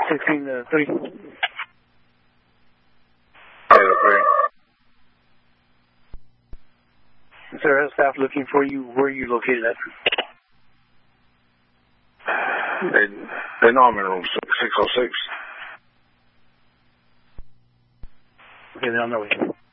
16-3. Sir, has staff looking for you? Where are you located at? They know I'm in room 606. Okay, they're on their way.